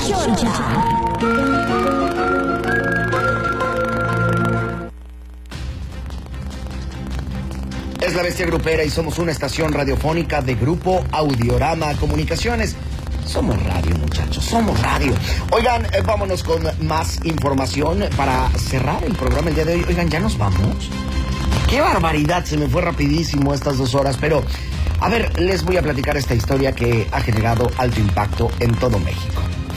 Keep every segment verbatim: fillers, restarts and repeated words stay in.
Choncha. Es La Bestia Grupera y somos una estación radiofónica de Grupo Audiorama Comunicaciones. Somos radio, muchachos, somos radio. Oigan, eh, vámonos con más información para cerrar el programa el día de hoy. Oigan, ¿ya nos vamos? ¡Qué barbaridad! Se me fue rapidísimo estas dos horas, pero... A ver, les voy a platicar esta historia que ha generado alto impacto en todo México.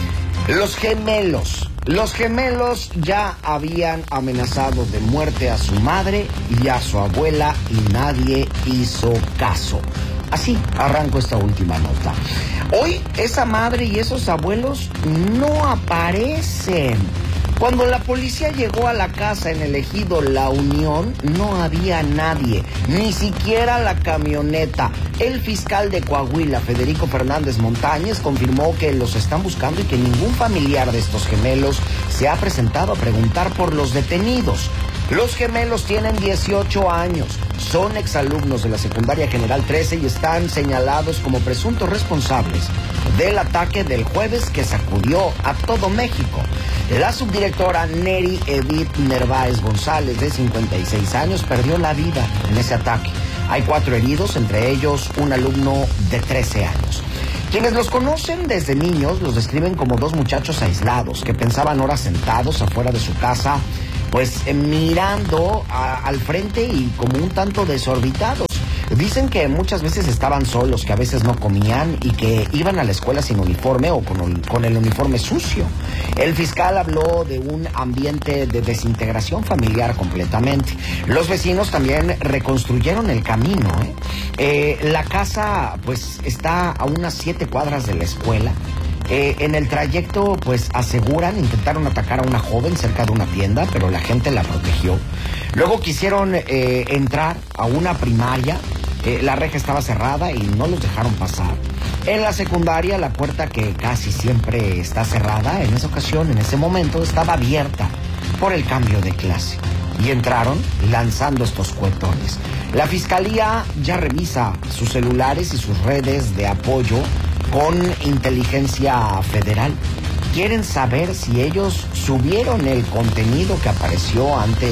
Los gemelos. Los gemelos ya habían amenazado de muerte a su madre y a su abuela y nadie hizo caso. Así arranco esta última nota. Hoy esa madre y esos abuelos no aparecen. Cuando la policía llegó a la casa en el ejido La Unión, no había nadie, ni siquiera la camioneta. El fiscal de Coahuila, Federico Fernández Montañez, confirmó que los están buscando y que ningún familiar de estos gemelos se ha presentado a preguntar por los detenidos. Los gemelos tienen dieciocho años, son exalumnos de la Secundaria General trece y están señalados como presuntos responsables del ataque del jueves que sacudió a todo México. La subdirectora Neri Edith Nerváez González, de cincuenta y seis años, perdió la vida en ese ataque. Hay cuatro heridos, entre ellos un alumno de trece años. Quienes los conocen desde niños los describen como dos muchachos aislados que pensaban horas sentados afuera de su casa, pues eh, mirando a, al frente y como un tanto desorbitados. Dicen que muchas veces estaban solos, que a veces no comían y que iban a la escuela sin uniforme o con, con el uniforme sucio. El fiscal habló de un ambiente de desintegración familiar completamente. Los vecinos también reconstruyeron el camino, ¿eh? Eh, la casa pues está a unas siete cuadras de la escuela. Eh, en el trayecto, pues aseguran, intentaron atacar a una joven cerca de una tienda, pero la gente la protegió. Luego quisieron eh, entrar a una primaria, eh, la reja estaba cerrada y no los dejaron pasar. En la secundaria, la puerta, que casi siempre está cerrada, en esa ocasión, en ese momento, estaba abierta por el cambio de clase. Y entraron lanzando estos cuetones. La fiscalía ya revisa sus celulares y sus redes de apoyo con inteligencia federal. Quieren saber si ellos subieron el contenido que apareció antes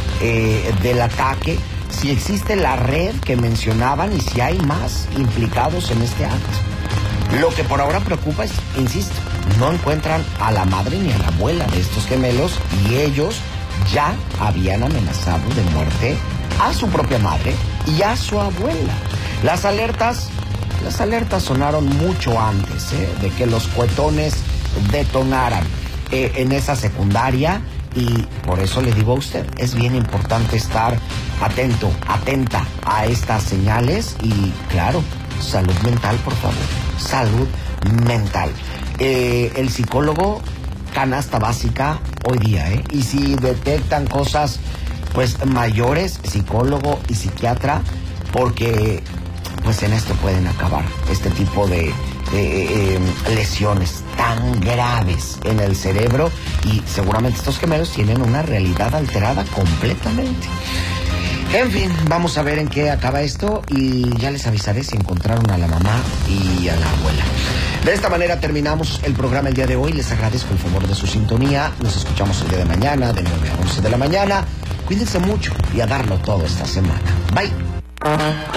eh, del ataque, si existe la red que mencionaban y si hay más implicados en este acto. Lo que por ahora preocupa es, insisto, no encuentran a la madre ni a la abuela de estos gemelos y ellos ya habían amenazado de muerte a su propia madre y a su abuela. Las alertas Las alertas sonaron mucho antes ¿eh? de que los cuetones detonaran eh, en esa secundaria y por eso le digo a usted, es bien importante estar atento, atenta a estas señales y claro, salud mental, por favor, salud mental. Eh, el psicólogo, canasta básica hoy día, ¿eh? Y si detectan cosas pues mayores, psicólogo y psiquiatra, porque pues en esto pueden acabar este tipo de, de eh, lesiones tan graves en el cerebro y seguramente estos gemelos tienen una realidad alterada completamente. En fin, vamos a ver en qué acaba esto y ya les avisaré si encontraron a la mamá y a la abuela. De esta manera terminamos el programa el día de hoy. Les agradezco el favor de su sintonía. Nos escuchamos el día de mañana de nueve a once de la mañana. Cuídense mucho y a darlo todo esta semana. Bye.